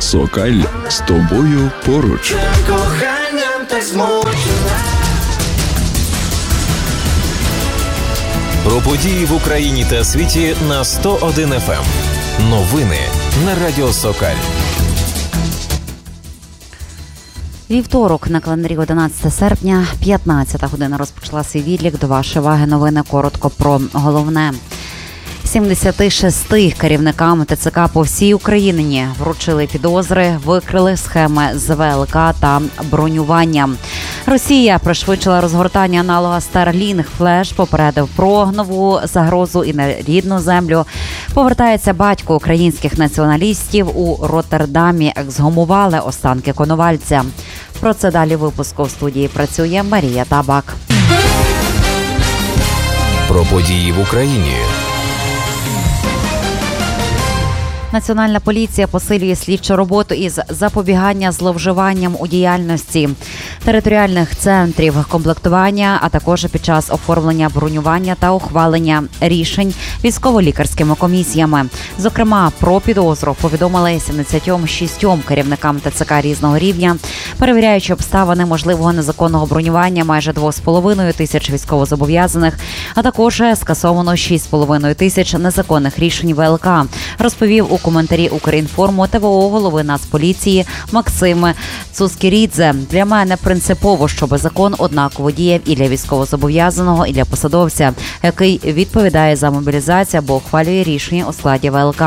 Сокаль з тобою поруч. Коханням так змучена. Про події в Україні та світі на 101 FM. Новини на Радіо Сокаль. Вівторок, на календарі 11 серпня, 15 година розпочала свій відлік. До вашої уваги новини коротко про головне. 76 керівникам ТЦК по всій Україні вручили підозри, викрили схеми з ВЛК та бронювання. Росія пришвидшила розгортання аналога Starlink. Флеш попередив про нову загрозу і на рідну землю. Повертається батько українських націоналістів у Роттердамі. Ексгумували останки Коновальця. Про це далі в випуску. В студії працює Марія Табак. Про події в Україні. Національна поліція посилює слідчу роботу із запобігання зловживанням у діяльності територіальних центрів комплектування, а також під час оформлення бронювання та ухвалення рішень військово-лікарськими комісіями. Зокрема, про підозру повідомили 76 керівникам ТЦК різного рівня, перевіряючи обставини можливого незаконного бронювання майже 2,5 тисяч військовозобов'язаних, а також скасовано 6,5 тисяч незаконних рішень ВЛК, розповів у коментарі Укрінформу ТВО голови Нацполіції Максим Цускерідзе. Для мене принципово, щоб закон однаково діяв і для військовозобов'язаного, і для посадовця, який відповідає за мобілізацію або ухвалює рішення у складі ВЛК.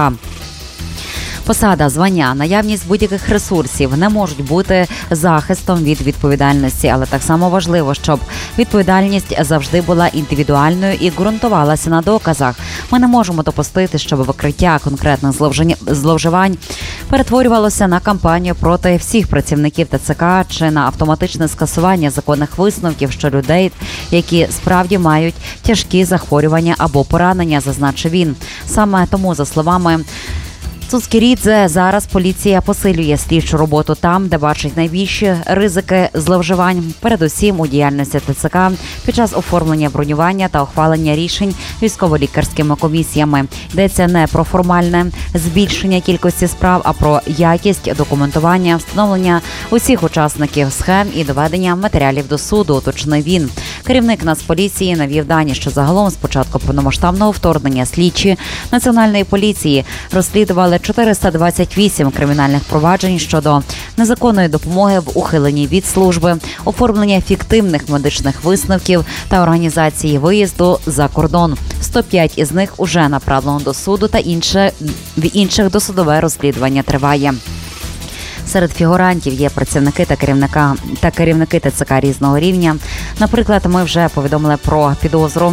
Посада, звання, наявність будь-яких ресурсів не можуть бути захистом від відповідальності, але так само важливо, щоб відповідальність завжди була індивідуальною і ґрунтувалася на доказах. Ми не можемо допустити, щоб викриття конкретних зловживань перетворювалося на кампанію проти всіх працівників ТЦК чи на автоматичне скасування законних висновків щодо людей, які справді мають тяжкі захворювання або поранення, зазначив він. Саме тому, за словами Цускерідзе, зараз поліція посилює слідчу роботу там, де бачить найбільші ризики зловживань, передусім у діяльності ТЦК під час оформлення бронювання та ухвалення рішень військово-лікарськими комісіями. Йдеться не про формальне збільшення кількості справ, а про якість документування, встановлення усіх учасників схем і доведення матеріалів до суду, уточнив він. Керівник Нацполіції навів дані, що загалом з початку повномасштабного вторгнення слідчі Національної поліції розслідували 428 кримінальних проваджень щодо незаконної допомоги в ухиленні від служби, оформлення фіктивних медичних висновків та організації виїзду за кордон. 105 із них уже направлено до суду, та в інших досудове розслідування триває. Серед фігурантів є працівники та керівники ТЦК різного рівня. Наприклад, ми вже повідомили про підозру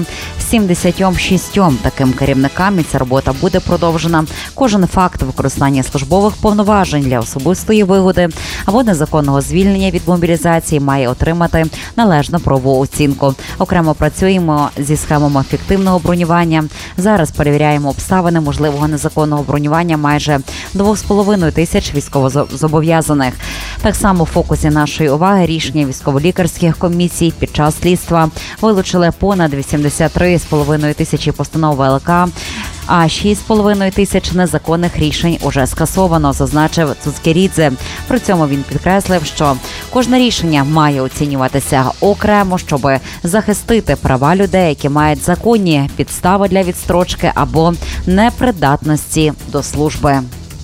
76 таким керівникам, і ця робота буде продовжена. Кожен факт використання службових повноважень для особистої вигоди або незаконного звільнення від мобілізації має отримати належну правову оцінку. Окремо працюємо зі схемами фіктивного бронювання. Зараз перевіряємо обставини можливого незаконного бронювання майже 2,5 тисяч військовозобов'язаних. Так само в фокусі нашої уваги рішення військово-лікарських комісій. Під час слідства вилучили понад 83,5 тисячі постанов ВЛК, а 6,5 тисяч незаконних рішень уже скасовано, зазначив Цускерідзе. При цьому він підкреслив, що кожне рішення має оцінюватися окремо, щоб захистити права людей, які мають законні підстави для відстрочки або непридатності до служби.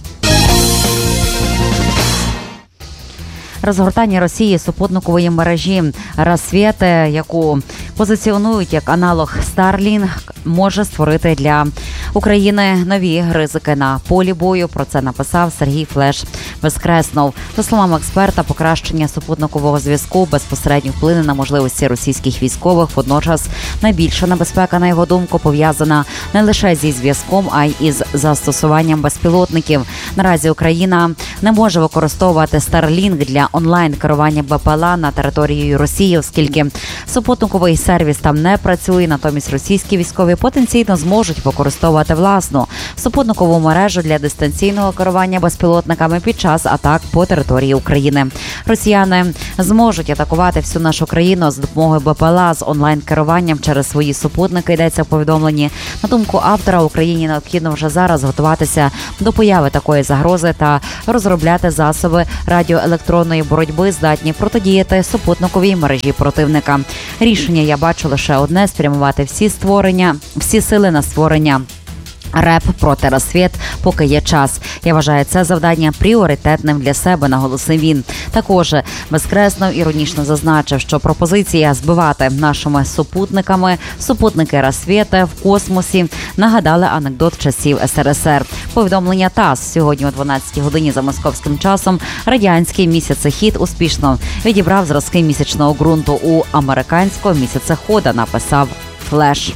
Розгортання Росії супутникової мережі «Рассвєт», яку позиціонують як аналог Starlink, може створити для України нові ризики на полі бою. Про це написав Сергій Флеш Безкреснов. За словами експерта, покращення супутникового зв'язку безпосередньо вплине на можливості російських військових. Водночас найбільша небезпека, на його думку, пов'язана не лише зі зв'язком, а й із застосуванням безпілотників. Наразі Україна не може використовувати Starlink для онлайн-керування БПЛА на території Росії, оскільки супутниковий сервіс там не працює. Натомість російські військові потенційно зможуть використовувати розраховувати власну супутникову мережу для дистанційного керування безпілотниками під час атак по території України. Росіяни зможуть атакувати всю нашу країну з допомогою БПЛА з онлайн-керуванням через свої супутники, йдеться в повідомленні. На думку автора, Україні необхідно вже зараз готуватися до появи такої загрози та розробляти засоби радіоелектронної боротьби, здатні протидіяти супутниковій мережі противника. Рішення я бачу лише одне – спрямувати всі сили на створення РЕП проти Росвіт, поки є час. Я вважаю це завдання пріоритетним для себе, наголосив він. Також безкресно іронічно зазначив, що пропозиція збивати нашими супутниками супутники Росвіти в космосі нагадали анекдот часів СРСР. Повідомлення ТАСС сьогодні о 12 годині за московським часом радянський місяцехід успішно відібрав зразки місячного ґрунту у американського місяцехода, написав Флеш.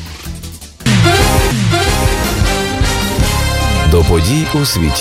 До подій у світі.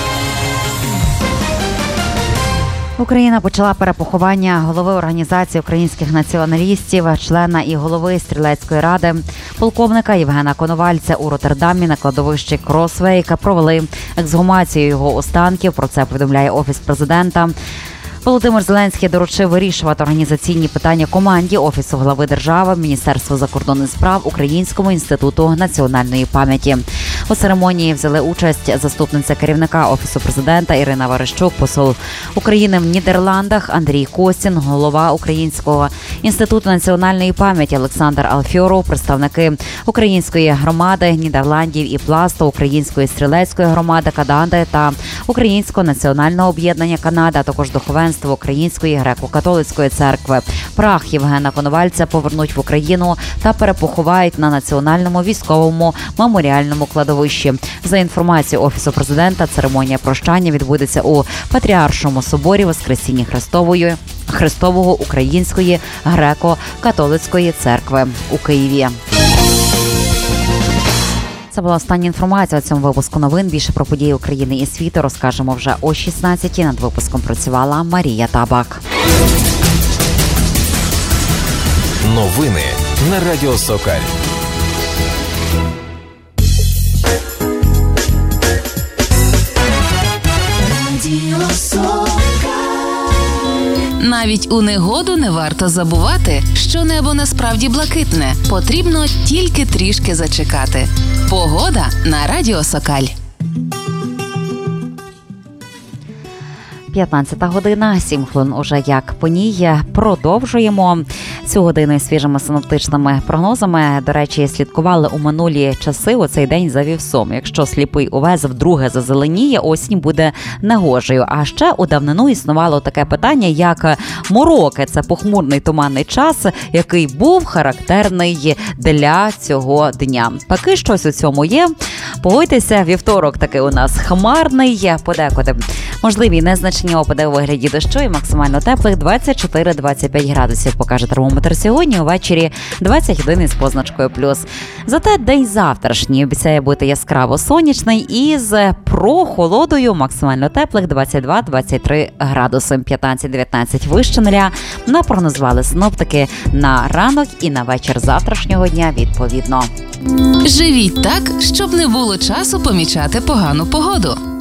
Україна почала перепоховання голови Організації українських націоналістів, члена і голови Стрілецької ради, полковника Євгена Коновальця у Роттердамі на кладовищі Кросвейка. Провели ексгумацію його останків. Про це повідомляє Офіс президента. Володимир Зеленський доручив вирішувати організаційні питання команді Офісу глави держави, Міністерству закордонних справ, Українському інституту національної пам'яті. У церемонії взяли участь заступниця керівника Офісу президента Ірина Верещук, посол України в Нідерландах Андрій Костін, голова Українського інституту національної пам'яті Олександр Алфьоров, представники Української громади Нідерландів і Пласту, Української стрілецької громади Канади та Українського національного об'єднання Канада, а також духовенство Української греко-католицької церкви. Прах Євгена Коновальця повернуть в Україну та перепоховають на Національному військовому меморіальному кладовищі. За інформацією Офісу президента, церемонія прощання відбудеться у Патріаршому соборі Воскресіння Христового Української греко-католицької церкви у Києві. Це була остання інформація у цьому випуску новин. Більше про події України і світу розкажемо вже о 16-й. Над випуском працювала Марія Табак. Новини на Радіо Сокаль. Навіть у негоду не варто забувати, що небо насправді блакитне. Потрібно тільки трішки зачекати. Погода на Радіо Сокаль. 15 година, 7 хвилин уже як по ній. Продовжуємо цю годину із свіжими синоптичними прогнозами. До речі, слідкували у минулі часи, у цей день за вівсом. Якщо сліпий овес вдруге зазеленіє, осінь буде негожею. А ще у давнину існувало таке питання, як мороки. Це похмурний туманний час, який був характерний для цього дня. Таки щось у цьому є. Погодьтеся, вівторок таки у нас хмарний, подекуди можливі незначні опади у вигляді дощу і максимально теплих 24-25 градусів покаже термометр сьогодні, увечері 21 із позначкою плюс. Зате день завтрашній обіцяє бути яскраво сонячний із прохолодою, максимально теплих 22-23 градуси, 15-19 вище нуля. Напрогнозували синоптики на ранок і на вечір завтрашнього дня відповідно. Живіть так, щоб не було часу помічати погану погоду.